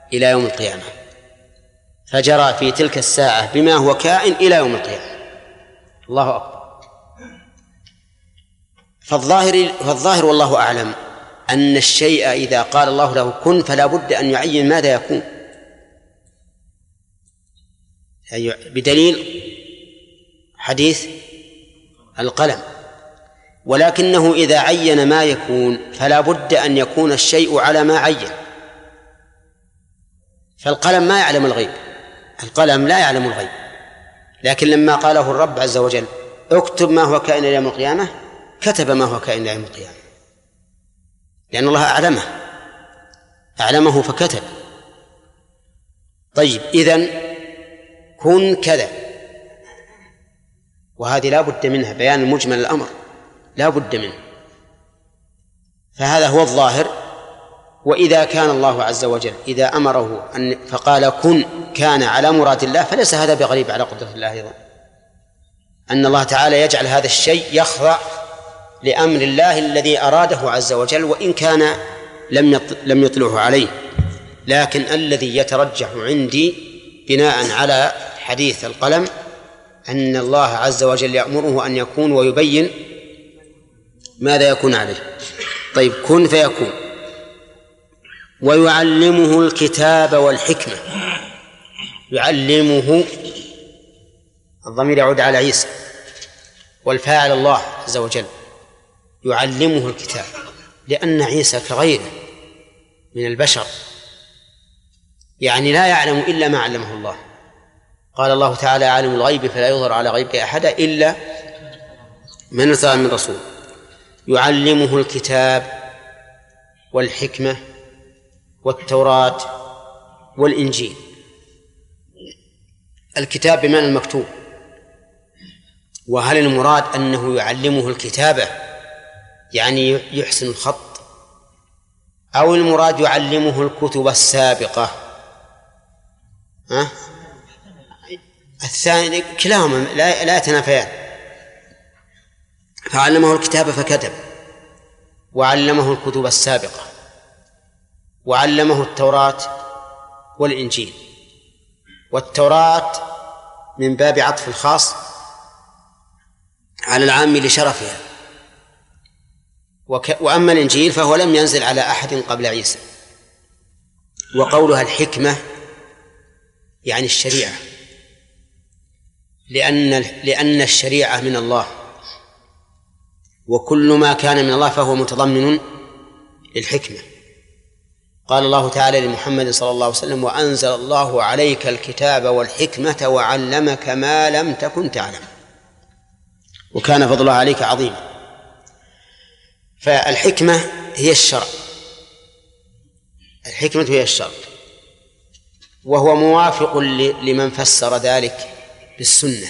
إلى يوم القيامة، فجرى في تلك الساعة بما هو كائن إلى يوم القيامة. الله أكبر. فالظاهر والله أعلم أن الشيء إذا قال الله له كن فلا بد أن يعين ماذا يكون، بدليل حديث القلم. ولكنه إذا عين ما يكون فلا بد أن يكون الشيء على ما عين. فالقلم ما يعلم الغيب، القلم لا يعلم الغيب، لكن لما قاله الرب عز وجل اكتب ما هو كائن إلى يوم القيامة كتب ما هو كائن إلى يوم القيامة، لأن الله أعلمه فكتب. طيب، إذن كن كذا، وهذه لا بد منها، بيان المجمل الأمر لا بد منه، فهذا هو الظاهر. وإذا كان الله عز وجل إذا أمره فقال كن كان على مراد الله، فليس هذا بغريب على قدرة الله أيضا، أن الله تعالى يجعل هذا الشيء يخضع لأمر الله الذي أراده عز وجل، وإن كان لم يطلعه عليه. لكن الذي يترجح عندي بناء على حديث القلم أن الله عز وجل يأمره أن يكون ويبين ماذا يكون عليه. طيب، كن فيكون. ويعلمه الكتاب والحكمة. يعلمه، الضمير يعود على عيسى والفاعل الله عز وجل. يعلمه الكتاب لأن عيسى كغيره من البشر، يعني لا يعلم إلا ما علمه الله. قال الله تعالى عالم الغيب فلا يظهر على غيبه أحدا إلا من ارتضى من رسول. يعلمه الكتاب والحكمة والتوراة والإنجيل. الكتاب بمعنى المكتوب، وهل المراد أنه يعلمه الكتابة يعني يحسن الخط، أو المراد يعلمه الكتب السابقة؟ الثاني كلاهما لا يتنافيان. فعلمه الكتاب فكتب، وعلمه الكتب السابقة، وعلمه التوراة والإنجيل. والتوراة من باب عطف الخاص على العام لشرفها، وأما الإنجيل فهو لم ينزل على أحد قبل عيسى. وقولها الحكمة يعني الشريعة، لأن الشريعة من الله، وكل ما كان من الله فهو متضمن للحكمة. قال الله تعالى لمحمد صلى الله عليه وسلم وأنزل الله عليك الكتاب والحكمة وعلمك ما لم تكن تعلم وكان فضل الله عليك عظيما. فالحكمة هي الشرع، الحكمة هي الشرع، وهو موافق لمن فسر ذلك بالسنة،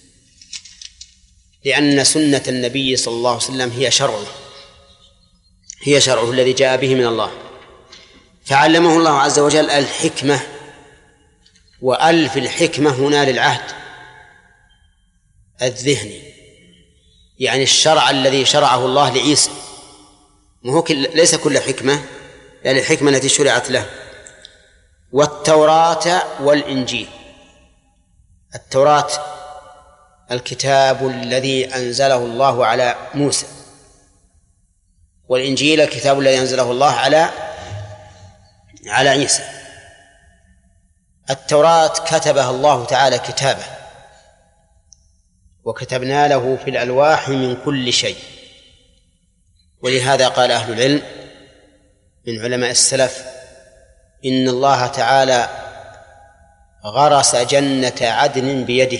لأن سنة النبي صلى الله عليه وسلم هي شرعه الذي جاء به من الله. فعلمه الله عز وجل الحكمة، وألف الحكمة هنا للعهد الذهني، يعني الشرع الذي شرعه الله لعيسى، ليس كل حكمة، يعني الحكمة التي شرعت له. والتوراة والإنجيل. التوراة الكتاب الذي أنزله الله على موسى، والإنجيل الكتاب الذي أنزله الله على عيسى. التوراة كتبها الله تعالى كتابة، وكتبنا له في الألواح من كل شيء. ولهذا قال أهل العلم من علماء السلف إن الله تعالى غرس جنة عدن بيده،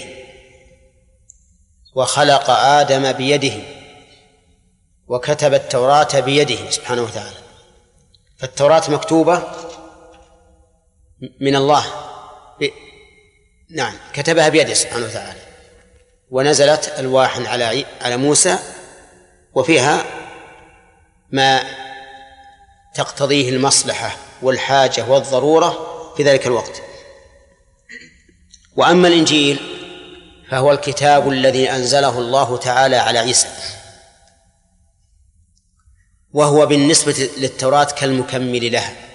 وخلق آدم بيده، وكتب التوراة بيده سبحانه وتعالى. فالتوراة مكتوبة من الله، نعم، كتبها بيده سبحانه وتعالى، ونزلت ألواح على موسى، وفيها ما تقتضيه المصلحة والحاجة والضرورة في ذلك الوقت. وأما الإنجيل فهو الكتاب الذي أنزله الله تعالى على عيسى، وهو بالنسبة للتوراة كالمكمل لها،